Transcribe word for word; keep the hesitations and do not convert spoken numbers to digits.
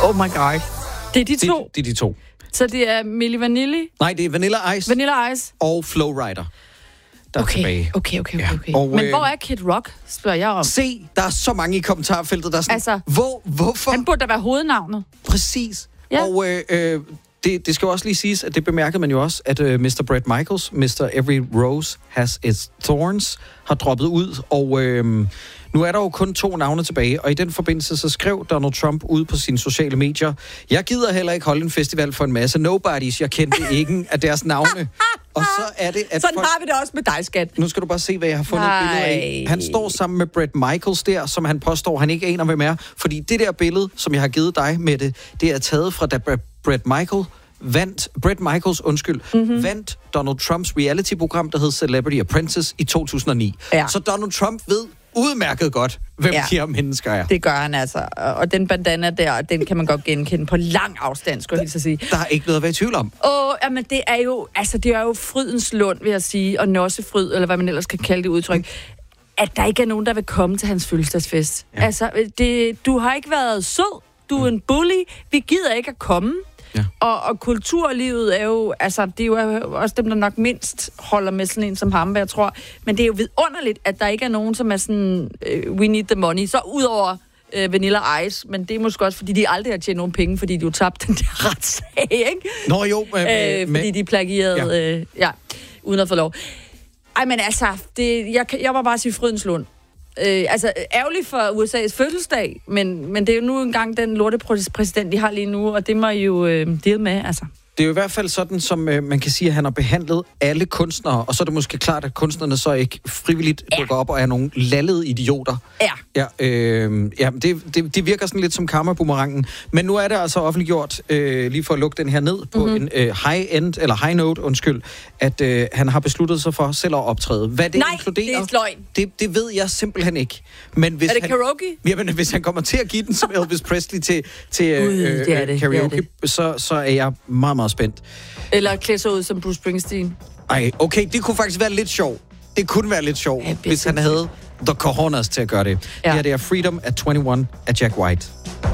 Oh my god. Det er de to? Det, det er de to. Så det er Milli Vanilli? Nej, det er Vanilla Ice. Vanilla Ice. Og Flowrider. Der okay. er tilbage. Okay, okay, okay. Ja. okay. Og, Men øh, hvor er Kid Rock, spørger jeg om. Se, der er så mange i kommentarfeltet, der er sådan, altså, hvor, hvorfor? Han burde da være hovednavnet. Præcis. Ja. Og øh, øh, det, det skal jo også lige siges, at det bemærkede man jo også, at øh, mister Bret Michaels, mister Every Rose Has Its Thorns, har droppet ud, og øh, nu er der jo kun to navne tilbage, og i den forbindelse så skrev Donald Trump ud på sine sociale medier, jeg gider heller ikke holde en festival for en masse nobodies, jeg kendte ingen af deres navne. Og så er det, at Sådan folk... har vi det også med dig, skat. Nu skal du bare se, hvad jeg har fundet et billede af. Han står sammen med Bret Michaels der, som han påstår, han ikke aner, hvem er. Fordi det der billede, som jeg har givet dig med det, det er taget fra, da Bret Michael vandt, Bret Michaels, undskyld, mm-hmm. vandt Donald Trumps reality-program, der hed Celebrity Apprentice i to tusind og ni. Ja. Så Donald Trump ved udmærket godt, hvem ja. de her mennesker er. Det gør han altså. Og den bandana der, den kan man godt genkende på lang afstand, skulle jeg lige så sige. Der er ikke noget at være i tvivl om. Åh, jamen det er jo, altså det er jo frydens lund, vil jeg sige, og nossefryd, eller hvad man ellers kan kalde det udtryk, at der ikke er nogen, der vil komme til hans fødselsdagsfest. Ja. Altså, det, du har ikke været sød, du er en bully, vi gider ikke at komme. Ja. Og, og kulturlivet er jo, altså, det er jo også dem, der nok mindst holder med sådan en som ham, hvad jeg tror. Men det er jo vidunderligt, at der ikke er nogen, som er sådan, uh, we need the money. Så udover uh, Vanilla Ice, men det er måske også, fordi de aldrig har tjent nogen penge, fordi de jo tabte den der retssag, ikke? Nå jo, øh, øh, fordi de plagierede, ja. Øh, ja, uden at få lov. Ej, men altså, det, jeg, jeg var bare sige frydens lund. Øh, altså, ærgerligt for U S A's fødselsdag, men, men det er jo nu engang den lortepræsident, de har lige nu, og det må I jo øh, dele med, altså. Det er jo i hvert fald sådan, som øh, man kan sige, at han har behandlet alle kunstnere, og så er det måske klart, at kunstnerne så ikke frivilligt ja. dukker op og er nogle lallede idioter. Ja. Ja, øh, ja det, det, det virker sådan lidt som karma-boomerangen. Men nu er det altså offentliggjort, øh, lige for at lukke den her ned, på mm-hmm. en øh, high-end, eller high-note, undskyld, at øh, han har besluttet sig for selv at optræde. Hvad det Nej, inkluderer, det er sløjn. Det, det ved jeg simpelthen ikke. Men hvis er det han, karaoke? Jamen, hvis han kommer til at give den som Elvis Presley til, til øh, Ui, det er det, karaoke, det er det. Så, så er jeg meget, meget spændt. Eller klæde sig ud som Bruce Springsteen. Ej, okay, det kunne faktisk være lidt sjovt. Det kunne være lidt sjovt, ja, hvis han havde the cojones til at gøre det. Ja. Det her det er Freedom at enogtyve af Jack White.